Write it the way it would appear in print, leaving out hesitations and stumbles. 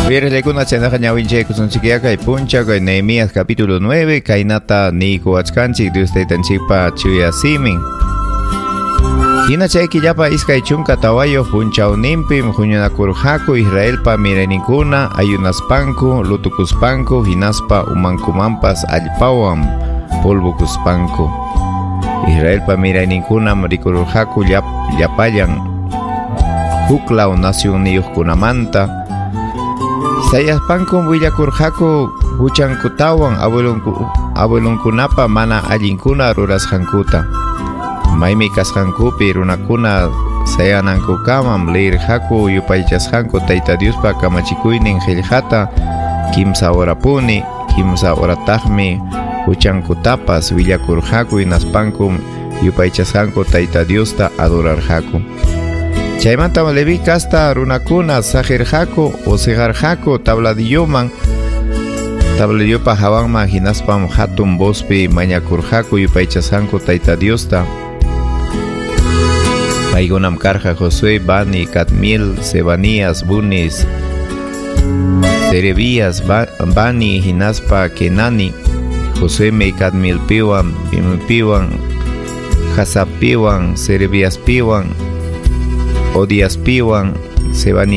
Vieres leguna chanaja ñawinche kusunchikiaka y puncha kay Nehemías capítulo 9 kainata ni kuachkanchik Dios taytanchikpa chuya simin. Hina chayki llapa iskay chunka tawayo punchawninpim huñunakurqaku Israelpa mirayninkuna ayunaspanku lutukuspanku hinaspa umankumanpas allpawan polvukuspanku. Israelpa mirayninkunam rikurqaku llapayan huklaw nacionniyuqkunamanta sayaspankum willakurqaku huchankutawan abuelunkunapa mana allinkuna rurasqankuta. Maymi kasqankupi runakuna sayanankukamam leirqaku yupaychasqanku Tayta Diospa kamachikuynin qillqata kimsa horapuni kimsa horataqmi huchankutapas willakurqaku hinaspankum yupaychasqanku Tayta Diosta adorarqaku. Chaymanta Levi kasta runakuna saqirqaku o siqarqaku tabladillopa hawanman hinaspam hatun vozpi mañakurqaku yupaychasqanku Tayta Diosta. Paykunam karqa Josué, Bani, Cadmiel, Sebanías, Bunis, Serebías, Bani, hinaspa Kenani, Josué me Cadmiel piwan, Bimpiwan, Hasap piwan, Serebías piwan, Odias piwan, Sebanías